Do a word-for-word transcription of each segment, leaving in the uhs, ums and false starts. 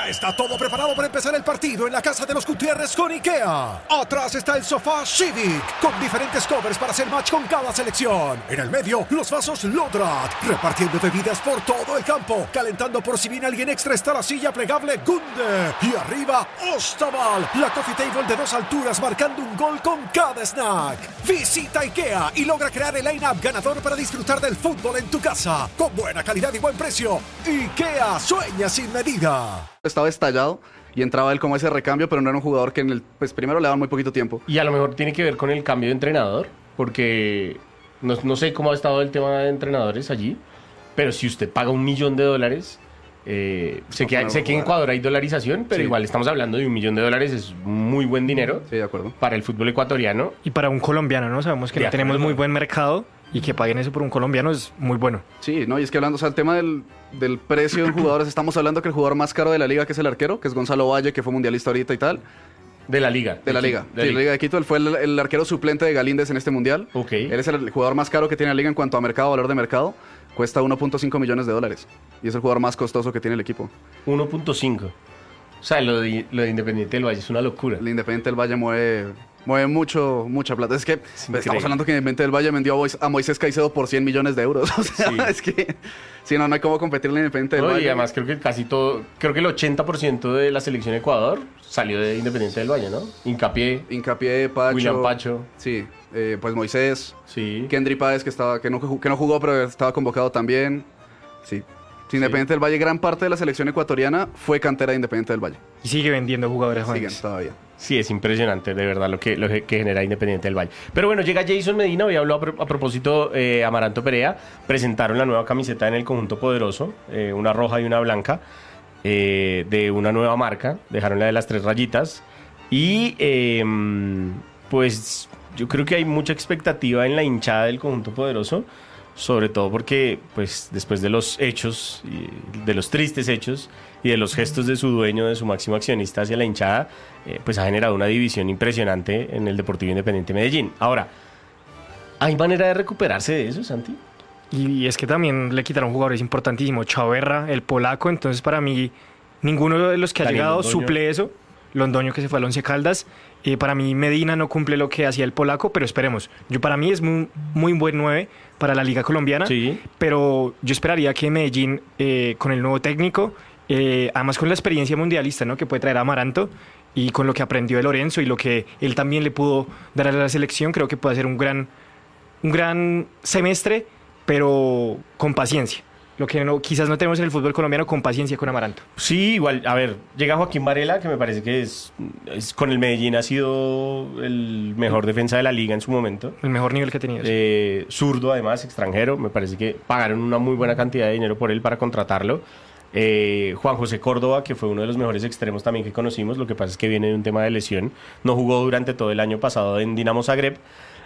Ya está todo preparado para empezar el partido en la casa de los Gutiérrez con IKEA. Atrás está el sofá Civic, con diferentes covers para hacer match con cada selección. En el medio, los vasos Lodrat, repartiendo bebidas por todo el campo. Calentando por si viene alguien extra está la silla plegable Gunde. Y arriba, Ostaval, la coffee table de dos alturas marcando un gol con cada snack. Visita IKEA y logra crear el line-up ganador para disfrutar del fútbol en tu casa. Con buena calidad y buen precio. IKEA, sueña sin medida. Estaba estallado y entraba él como ese recambio, pero no era un jugador que en el, pues primero le daban muy poquito tiempo. Y a lo mejor tiene que ver con el cambio de entrenador, porque no, no sé cómo ha estado el tema de entrenadores allí, pero si usted paga un millón de dólares, eh, sé, que, sé que en Ecuador hay dolarización, pero sí, igual estamos hablando de un millón de dólares, es muy buen dinero. Sí, de acuerdo. Para el fútbol ecuatoriano. Y para un colombiano, ¿no? Sabemos que De no tenemos acuerdo. muy buen mercado. Y que paguen eso por un colombiano es muy bueno. Sí, no, y es que hablando, o sea, el tema del, del precio de jugadores, estamos hablando que el jugador más caro de la liga, que es el arquero, que es Gonzalo Valle, que fue mundialista ahorita y tal. De la liga. De la de liga. De Sí, liga. la liga de Quito. Él fue el, el arquero suplente de Galíndez en este mundial. Ok. Él es el jugador más caro que tiene la liga en cuanto a mercado, valor de mercado. Cuesta uno punto cinco millones de dólares. Y es el jugador más costoso que tiene el equipo. uno punto cinco. O sea, lo de, lo de Independiente del Valle es una locura. El Independiente del Valle mueve, mueve mucho, mucha plata. Es que increíble. estamos hablando que el Independiente del Valle vendió a, Mois- a Moisés Caicedo por cien millones de euros. O sea, Sí. es que si no, no hay cómo competir el Independiente del No, Valle. y además creo que casi todo, creo que el ochenta por ciento de la selección de Ecuador salió de Independiente del Valle, ¿no? Hincapié, Hincapié, Pacho. William Pacho. Sí, eh, pues Moisés. Sí. Kendry Páez, que, estaba, que, no, jugó- que no jugó, pero estaba convocado también. Sí. Sí, Independiente del Valle, gran parte de la selección ecuatoriana fue cantera de Independiente del Valle. Y sigue vendiendo jugadores Siguen jóvenes. todavía. Sí, es impresionante, de verdad, lo que, lo que genera Independiente del Valle. Pero bueno, llega Jason Medina, hoy habló a, pro- a propósito eh, Amaranto Perea. Presentaron la nueva camiseta en el conjunto poderoso, eh, una roja y una blanca, eh, de una nueva marca. Dejaron la de las tres rayitas. Y eh, pues yo creo que hay mucha expectativa en la hinchada del conjunto poderoso. Sobre todo porque, pues, después de los hechos, y de los tristes hechos y de los gestos de su dueño, de su máximo accionista hacia la hinchada, eh, pues ha generado una división impresionante en el Deportivo Independiente Medellín. Ahora, ¿hay manera de recuperarse de eso, Santi? Y, y es que también le quitaron jugadores importantísimos. Chaverra, el polaco. Entonces, para mí, ninguno de los que ha Daniel llegado Londoño. suple eso. Londoño, que se fue al Once Caldas. Eh, para mí, Medina no cumple lo que hacía el polaco, pero esperemos. Yo, para mí, es muy, muy buen nueve para la Liga Colombiana. Sí. Pero yo esperaría que Medellín, eh, con el nuevo técnico, eh, además con la experiencia mundialista, ¿no?, que puede traer a Amaranto, y con lo que aprendió de Lorenzo y lo que él también le pudo dar a la selección, creo que puede ser un gran, un gran semestre, pero con paciencia. Lo que no, quizás no tenemos en el fútbol colombiano, con paciencia con Amaranto. Sí, igual, a ver, llega Joaquín Varela, que me parece que es, es con el Medellín ha sido el mejor defensa de la liga en su momento. El mejor nivel que ha tenido. Eh, zurdo, además, extranjero. Me parece que pagaron una muy buena cantidad de dinero por él para contratarlo. Eh, Juan José Córdoba, que fue uno de los mejores extremos también que conocimos. Lo que pasa es que viene de un tema de lesión. No jugó durante todo el año pasado en Dinamo Zagreb.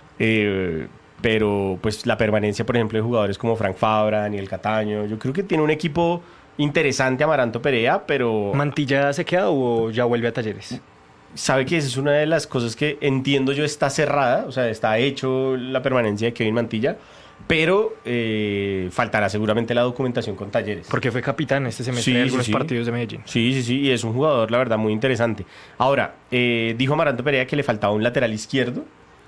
Eh, pero pues la permanencia, por ejemplo, de jugadores como Frank Fabra, Daniel Cataño. Yo creo que tiene un equipo interesante Amaranto Perea, pero... ¿Mantilla se queda o ya vuelve a Talleres? Sabe que esa es una de las cosas que entiendo yo está cerrada, o sea, está hecho la permanencia de Kevin Mantilla, pero eh, faltará seguramente la documentación con Talleres. Porque fue capitán este semestre Sí, de sí, algunos sí. partidos de Medellín. Sí, sí, sí, y es un jugador, la verdad, muy interesante. Ahora, eh, dijo Amaranto Perea que le faltaba un lateral izquierdo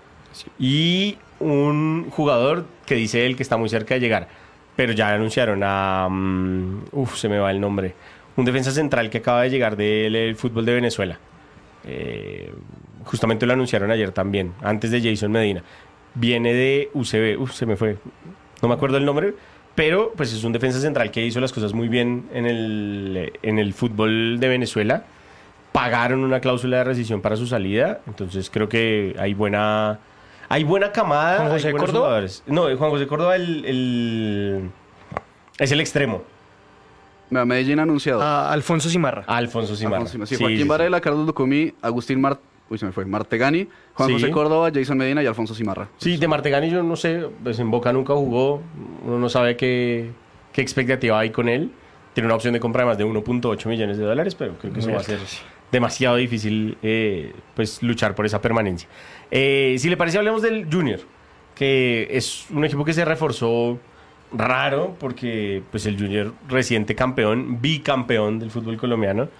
y un jugador que dice él que está muy cerca de llegar, pero ya anunciaron a... Um, uf, se me va el nombre. Un defensa central que acaba de llegar del el fútbol de Venezuela. Eh, justamente lo anunciaron ayer también, antes de Jason Medina. Viene de U C B, uf, se me fue, no me acuerdo el nombre, pero pues es un defensa central que hizo las cosas muy bien en el, en el fútbol de Venezuela. Pagaron una cláusula de rescisión para su salida, entonces creo que hay buena, hay buena camada. ¿Juan José hay buenos Córdoba? jugadores. No, Juan José Córdoba el, el- es el extremo. Mira, Medellín ha anunciado. A Alfonso Simarra. Alfonso Simarra. Alfonso Simarra. Sí, Sí, Joaquín sí, sí. Varela, Carlos Lucumí, Agustín Mar... Uy, se me fue. Martegani, Juan Sí. José Córdoba, Jason Medina y Alfonso Simarra. Sí, de Martegani yo no sé, pues en Boca nunca jugó, uno no sabe qué, qué expectativa hay con él. Tiene una opción de compra de más de uno punto ocho millones de dólares, pero creo que eso va a ser demasiado difícil eh, pues luchar por esa permanencia. Eh, si le parece, hablemos del Junior, que es un equipo que se reforzó raro, porque pues el Junior reciente campeón, bicampeón del fútbol colombiano,